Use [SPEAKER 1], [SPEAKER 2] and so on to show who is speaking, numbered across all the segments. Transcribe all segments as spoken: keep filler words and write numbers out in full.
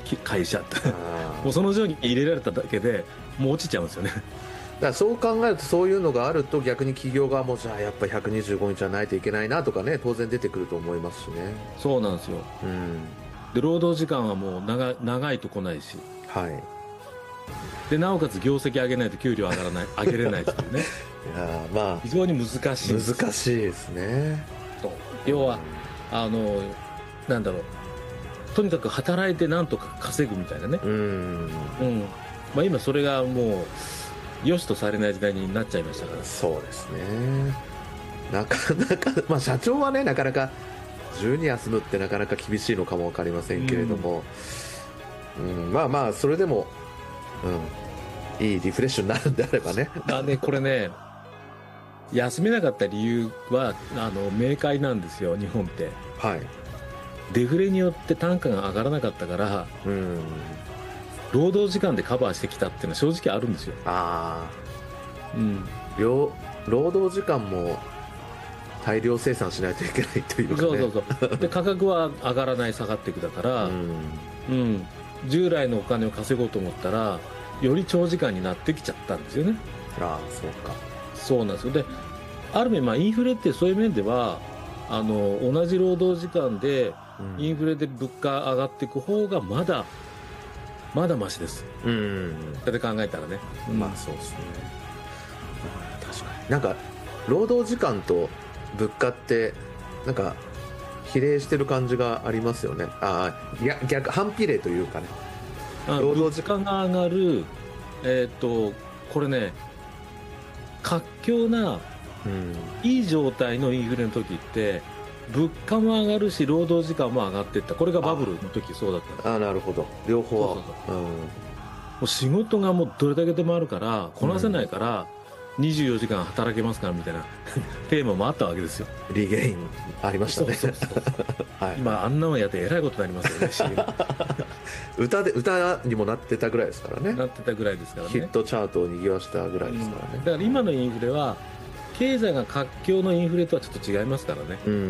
[SPEAKER 1] 会社ってもうその上に入れられただけでもう落ちちゃうんですよね。
[SPEAKER 2] だからそう考えると、そういうのがあると逆に企業側もじゃあやっぱりひゃくにじゅうごにちはないといけないなとかね、当然出てくると思いますしね。
[SPEAKER 1] そうなんですよ、
[SPEAKER 2] うん、
[SPEAKER 1] で労働時間はもう 長, 長いと来ないし、
[SPEAKER 2] はい、
[SPEAKER 1] でなおかつ業績上げないと給料上がらない上げれないですよね。
[SPEAKER 2] いやまあ
[SPEAKER 1] 非常に難しい
[SPEAKER 2] 難しいですね。
[SPEAKER 1] そう要はあのなんだろう、とにかく働いてなんとか稼ぐみたいなね、
[SPEAKER 2] うん、
[SPEAKER 1] うんまあ、今それがもう良しとされない時代になっちゃいましたから。
[SPEAKER 2] そうですね。なかなか、まあ、社長はねなかなかじゅうに休むってなかなか厳しいのかも分かりませんけれども、うんうん、まあまあそれでも、うん、いいリフレッシュになるんであればね。
[SPEAKER 1] まあねこれね休めなかった理由はあの明快なんですよ、日本って。
[SPEAKER 2] はい、
[SPEAKER 1] デフレによって単価が上がらなかったから、
[SPEAKER 2] うん、
[SPEAKER 1] 労働時間でカバーしてきたっていうのは正直あるんですよ。
[SPEAKER 2] ああ、
[SPEAKER 1] うん、
[SPEAKER 2] 労働時間も大量生産しないといけないというかね。
[SPEAKER 1] そうそうそうで価格は上がらない下がっていくだから、
[SPEAKER 2] うん
[SPEAKER 1] うん、従来のお金を稼ごうと思ったらより長時間になってきちゃったんですよね。
[SPEAKER 2] ああそうか。
[SPEAKER 1] そうなんですよ。である面、まあ、インフレってそういう面ではあの同じ労働時間でインフレで物価上がっていく方がまだまだマシです、
[SPEAKER 2] うん、
[SPEAKER 1] それで考えたらね、うん、
[SPEAKER 2] まあそうですね。確かになんか労働時間と物価ってなんか比例してる感じがありますよね。ああ、いや逆反比例というかね。
[SPEAKER 1] 労働時間が上がる、えー、っとこれね活況な、うん、いい状態のインフレの時って物価も上がるし労働時間も上がっていった。これがバブルの時そうだったんです。
[SPEAKER 2] ああなるほど、両方は。そうそうそう、うん、
[SPEAKER 1] もう仕事がもうどれだけでもあるからこなせないから、うん、にじゅうよじかん働けますからみたいなテーマもあったわけですよ。
[SPEAKER 2] リゲインありましたね。
[SPEAKER 1] そうそうそうはい、今あんなのやってえらいことになりますよね。
[SPEAKER 2] 歌で歌にもなってたぐらいですからね。
[SPEAKER 1] なってたぐらいですからね。
[SPEAKER 2] ヒットチャートを賑わしたぐらいですからね、
[SPEAKER 1] うん、だから今のインフレは経済が活況のインフレとはちょっと違いますからね。
[SPEAKER 2] うん、
[SPEAKER 1] うん、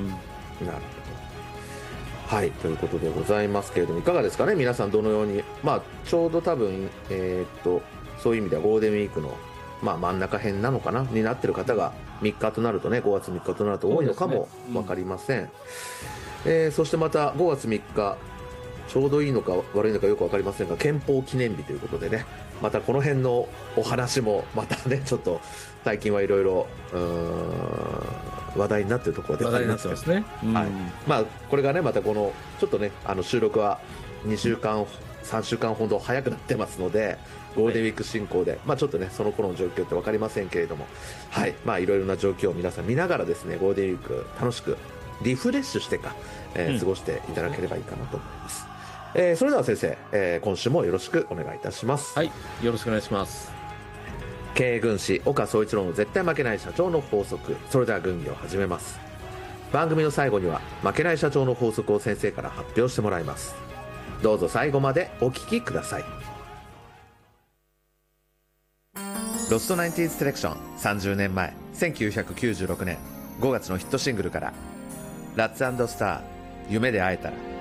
[SPEAKER 2] なるほど。はいということでございますけれども、いかがですかね皆さん、どのように、まあ、ちょうど多分、えー、っとそういう意味ではゴールデンウィークの、まあ、真ん中辺なのかなになってる方がみっかとなるとね、ごがつみっかとなると多いのかも分かりません。そ、えー、そしてまたごがつみっかちょうどいいのか悪いのかよく分かりませんが、憲法記念日ということでね、またこの辺のお話もまたねちょっと最近はいろいろ話題になっているところで
[SPEAKER 1] 話題になってますね、うん
[SPEAKER 2] はい、まあこれがねまたこのちょっとねあの収録はにしゅうかんさんしゅうかんほど早くなってますので、ゴールデンウィーク進行で、はい、まあちょっとねその頃の状況って分かりませんけれども、はいまあいろいろな状況を皆さん見ながらですね、ゴールデンウィーク楽しくリフレッシュしてか、えーうん、過ごしていただければいいかなと思います。えー、それでは先生、えー、今週もよろしくお願いいたします。
[SPEAKER 1] はい、よろしくお願いします。
[SPEAKER 2] 経営軍師岡総一郎の絶対負けない社長の法則。それでは軍議を始めます。番組の最後には負けない社長の法則を先生から発表してもらいます。どうぞ最後までお聞きください。ロストナインティーズセレクションさんじゅうねんまえせんきゅうひゃくきゅうじゅうろくねんごがつのヒットシングルからラッツ&スター夢で会えたら。